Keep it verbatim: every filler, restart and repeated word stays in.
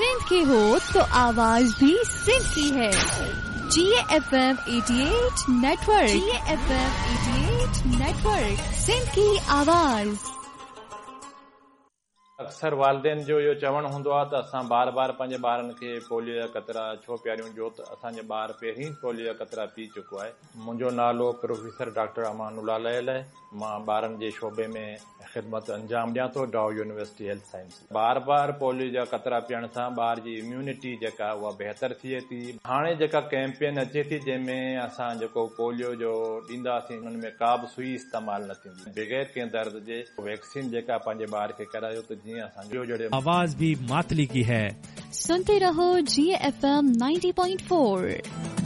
सिंध की हो तो आवाज भी सिंध की है। जी एफ एम अठासी नेटवर्क, जी एफ एम अठासी नेटवर्क, सिंध की आवाज। अक्सर वालदेन जो इहो चवणु हूंदो आहे त असां बार बार पंहिंजे ॿारनि खे पोलियो जा क़तरा छो पियारियूं, जो त असांजे ॿार पहिरीं पोलियो जा क़तरा पी चुको आहे। मुंहिंजो नालो प्रोफेसर डॉक्टर अमानुल्लाह लयल आहे। मां ॿारनि जे शोबे में ख़िदमत अंजाम ॾियां थो, डाउ यूनिवर्सिटी हेल्थ साइंस। बार बार पोलियो जा क़तरा पीअण सां ॿार जी इम्यूनिटी जेका उहा बहितर थिए थी। हाणे जेका कैंपेन अचे थी जंहिंमें असां जेको पोलियो जो ॾींदासीं उन्हनि में का बि सुई इस्तेमालु न थींदी, बग़ैर कंहिं दर्द जे वैक्सीन जेका पंहिंजे ॿार खे करायो त जीअं असांजो जड़े आवाज भी मातली की है। सुनते रहो जी F M ninety point four.